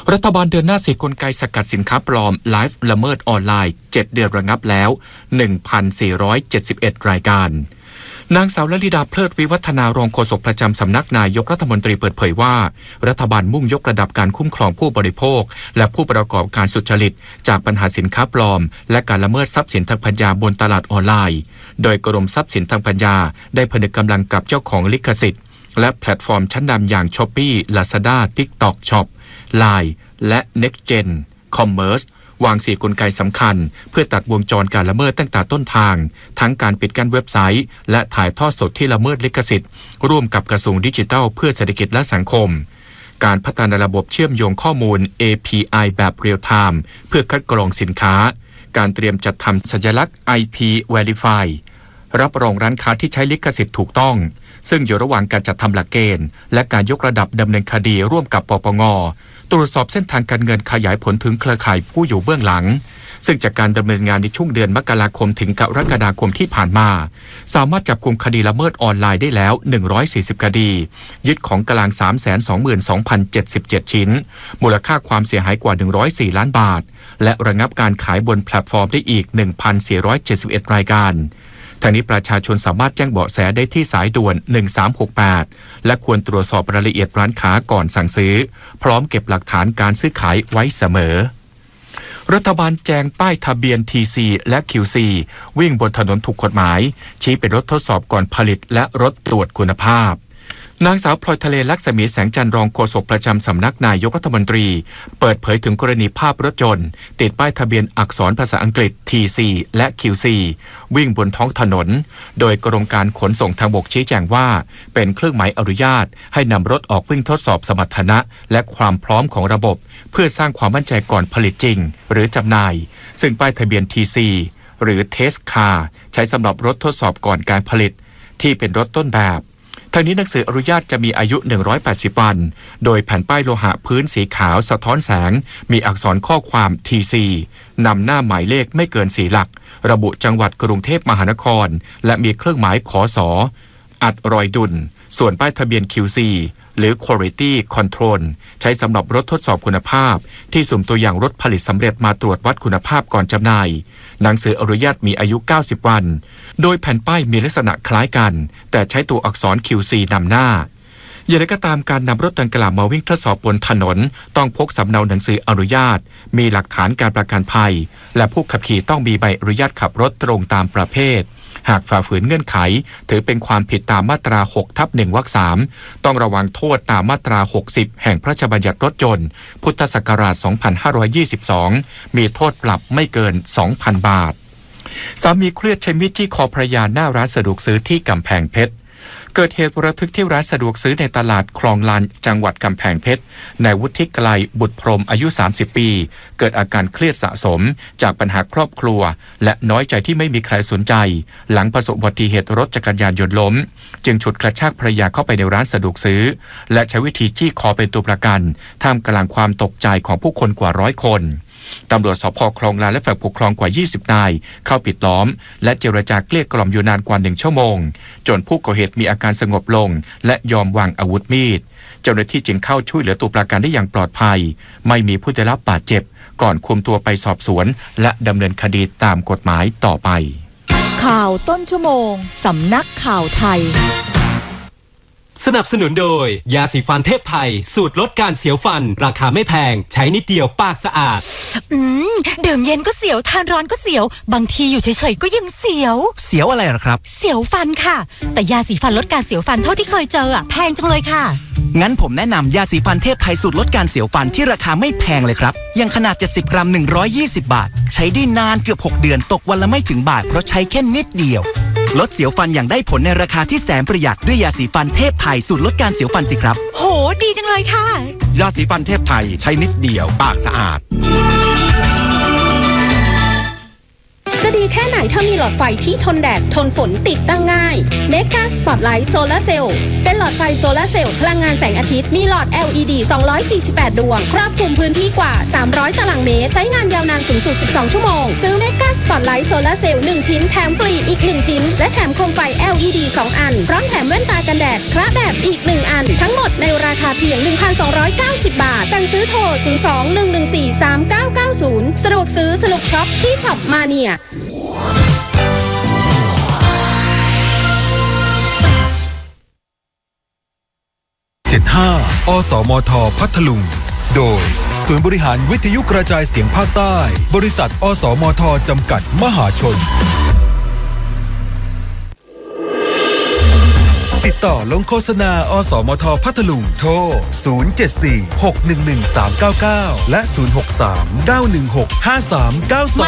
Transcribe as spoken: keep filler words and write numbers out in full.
รัฐบาลเดินหน้าสีกลไกสกัดสินค้าปลอมไลฟ์ละเมิดออนไลน์เจ็ดเดือนระงับแล้ว หนึ่งพันสี่ร้อยเจ็ดสิบเอ็ด รายการนางสาวลลิดาเพลิดวิวัฒนารองโฆษกประจำสำนักนายกรัฐมนตรีเปิดเผยว่ารัฐบาลมุ่งยกระดับการคุ้มครองผู้บริโภคและผู้ประกอบการสุจริตจากปัญหาสินค้าปลอมและการละเมิดทรัพย์สินทางปัญญาบนตลาดออนไลน์โดยกรมทรัพย์สินทางปัญญาได้ผนึกกำลังกับเจ้าของลิขสิทธิ์และแพลตฟอร์มชั้นนำอย่าง Shopee, Lazada, TikTok Shop, ไลน์ และ Next Gen Commerceวางสี่กลไกสำคัญเพื่อตัดวงจรการละเมิดตั้งแต่ต้นทางทั้งการปิดกั้นเว็บไซต์และถ่ายทอดสดที่ละเมิดลิขสิทธิ์ร่วมกับกระทรวงดิจิทัลเพื่อเศรษฐกิจและสังคมการพัฒนาระบบเชื่อมโยงข้อมูล เอ พี ไอ แบบเรียลไทม์เพื่อคัดกรองสินค้าการเตรียมจัดทำสัญลักษณ์ ไอ พี Verify รับรองร้านค้าที่ใช้ลิขสิทธิ์ถูกต้องซึ่งอยู่ระหว่างการจัดทำหลักเกณฑ์และการยกระดับดำเนินคดีร่วมกับปปง.ตรวจสอบเส้นทางการเงินขยายผลถึงเครือข่ายผู้อยู่เบื้องหลังซึ่งจากการดำเนินงานในช่วงเดือนมกราคมถึงกรกฎาคมที่ผ่านมาสามารถจับกุมคดีละเมิดออนไลน์ได้แล้วหนึ่งร้อยสี่สิบคดียึดของกลาง สามแสนสองหมื่นสองพันเจ็ดสิบเจ็ด ชิ้นมูลค่าความเสียหายกว่าหนึ่งร้อยสี่ล้านบาทและระงับการขายบนแพลตฟอร์มได้อีก หนึ่งพันสี่ร้อยเจ็ดสิบเอ็ด รายการทางนี้ประชาชนสามารถแจ้งเบาะแสได้ที่สายด่วนหนึ่งสามหกแปดและควรตรวจสอบรายละเอียดร้านค้าก่อนสั่งซื้อพร้อมเก็บหลักฐานการซื้อขายไว้เสมอรัฐบาลแจงป้ายทะเบียน ที ซี และ คิว ซี วิ่งบนถนนถูกกฎหมายชี้เป็นรถทดสอบก่อนผลิตและรถตรวจคุณภาพนางสาวพลอยทะเลลักษมีแสงจันทร์รองโฆษกประจำสำนักนายกรัฐมนตรีเปิดเผยถึงกรณีภาพรถยนต์ติดป้ายทะเบียนอักษรภาษาอังกฤษ ที ซี และ คิว ซี วิ่งบนท้องถนนโดยกรมการขนส่งทางบกชี้แจงว่าเป็นเครื่องหมายอนุญาตให้นำรถออกวิ่งทดสอบสมรรถนะและความพร้อมของระบบเพื่อสร้างความมั่นใจก่อนผลิตจริงหรือจำหน่ายซึ่งป้ายทะเบียน ที ซี หรือ Test Car ใช้สำหรับรถทดสอบก่อนการผลิตที่เป็นรถต้นแบบทางนี้หนังสืออนุญาตจะมีอายุหนึ่งร้อยแปดสิบวันโดยแผ่นป้ายโลหะพื้นสีขาวสะท้อนแสงมีอักษรข้อความ ที ซี นำหน้าหมายเลขไม่เกินสี่หลักระบุจังหวัดกรุงเทพมหานครและมีเครื่องหมายขสอัดรอยดุลส่วนป้ายทะเบียน คิว ซี หรือ Quality Control ใช้สำหรับรถทดสอบคุณภาพที่สุ่มตัวอย่างรถผลิตสำเร็จมาตรวจวัดคุณภาพก่อนจำหน่ายหนังสืออนุญาตมีอายุเก้าสิบวันโดยแผ่นป้ายมีลักษณะคล้ายกันแต่ใช้ตัวอักษร คิว ซี นำหน้าอย่างไรก็ตามการนำรถดังกล่าวมาวิ่งทดสอบบนถนนต้องพกสำเนาหนังสืออนุญาตมีหลักฐานการประกันภัยและผู้ขับขี่ต้องมีใบอนุญาตขับรถตรงตามประเภทหากฝ่าฝืนเงื่อนไขถือเป็นความผิดตามมาตราหกทับหนึ่งวรรคสามต้องระวังโทษตามมาตราหกสิบแห่งพระราชบัญญัติรถยนต์พุทธศักราชสองพันห้าร้อยยี่สิบสองมีโทษปรับไม่เกิน สองพัน บาทสามีเครียดใช้มีดจี้คอภรรยาหน้าร้านสะดวกซื้อที่กำแพงเพชรเกิดเหตุระทึกที่ร้านสะดวกซื้อในตลาดคลองลานจังหวัดกำแพงเพชรนายวุฒิไกลบุตรพรหมอายุสามสิบปีเกิดอาการเครียดสะสมจากปัญหาครอบครัวและน้อยใจที่ไม่มีใครสนใจหลังประสบอุบัติเหตุรถจักรยานยนต์ล้มจึงฉุดกระชากภรรยาเข้าไปในร้านสะดวกซื้อและใช้วิธีจี้คอเป็นตัวประกันท่ามกลางความตกใจของผู้คนกว่าร้อยคนตำรวจสภ.คลองลานและฝ่ายปกครองกว่ายี่สิบนายเข้าปิดล้อมและเจรจาเกลี้ยกล่อมอยู่นานกว่าหนึ่งชั่วโมงจนผู้ก่อเหตุมีอาการสงบลงและยอมวางอาวุธมีดเจ้าหน้าที่จึงเข้าช่วยเหลือตัวประกันได้อย่างปลอดภัยไม่มีผู้ได้รับบาดเจ็บก่อนคุมตัวไปสอบสวนและดำเนินคดีตามกฎหมายต่อไปข่าวต้นชั่วโมงสำนักข่าวไทยสนับสนุนโดยยาสีฟันเทพไทยสูตรลดการเสียวฟันราคาไม่แพงใช้นิดเดียวปากสะอาดอืมดื่มเย็นก็เสียวทานร้อนก็เสียวบางทีอยู่เฉยๆก็ยังเสียวเสียวอะไรหรอครับเสียวฟันค่ะแต่ยาสีฟันลดการเสียวฟันเท่าที่เคยเจออ่ะแพงจังเลยค่ะงั้นผมแนะนำยาสีฟันเทพไทยสูตรลดการเสียวฟันที่ราคาไม่แพงเลยครับอย่างขนาดเจ็ดสิบกรัมหนึ่งร้อยยี่สิบบาทใช้ได้นานเกือบหกเดือนตกวันละไม่ถึงบาทเพราะใช้แค่นิดเดียวลดเสียวฟันอย่างได้ผลในราคาที่แสนประหยัดด้วยยาสีฟันเทพไทยสูตรลดการเสียวฟันสิครับโหดีจังเลยค่ะยาสีฟันเทพไทยใช้นิดเดียวปากสะอาดจะจะดีแค่ไหนถ้ามีหลอดไฟที่ทนแดดทนฝนติดตั้งง่าย Mega Spotlight Solar Cell เป็นหลอดไฟโซลาร์เซลล์พลังงานแสงอาทิตย์มีหลอด แอล อี ดี สองร้อยสี่สิบแปด ดวงครอบคลุมพื้นที่กว่าสามร้อยตารางเมตรใช้งานยาวนานสูงสุดสิบสองชั่วโมงซื้อ Mega Spotlight Solar Cell หนึ่งชิ้นแถมฟรีอีกหนึ่งชิ้นและแถมโคมไฟ แอล อี ดี สองอันพร้อมแถมแว่นตากันแดดพระแบบอีกหนึ่งอันทั้งหมดในราคาเพียง หนึ่งพันสองร้อยเก้าสิบ บาทสั่งซื้อโทรศูนย์ สอง หนึ่ง หนึ่ง สี่ สาม เก้า เก้า ศูนย์สะดวกซื้อสนุกช็อปที่ช็อปมาเนียเจ็ดห้า อสมท พัทลุงโดยศูนย์บริหารวิทยุกระจายเสียงภาคใต้บริษัทอสมทจำกัดมหาชนติดต่อลงโฆษณาอสมทพัทลุงโทรศูนย์ เจ็ด สี่ หก หนึ่ง หนึ่ง สาม เก้า เก้าและศูนย์ หก สาม เก้า หนึ่ง หก ห้า สาม เก้า สอง